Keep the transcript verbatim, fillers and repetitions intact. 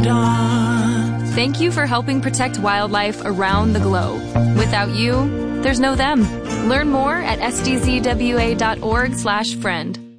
dawn. Thank you for helping protect wildlife around the globe. Without you, there's no them. Learn more at s d z w a dot org slash friend.